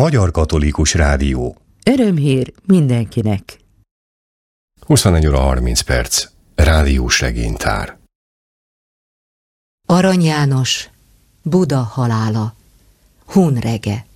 Magyar Katolikus Rádió. Örömhír mindenkinek. 21 óra 30 perc. Rádiós regénytár. Arany János, Buda halála, Hun Rege.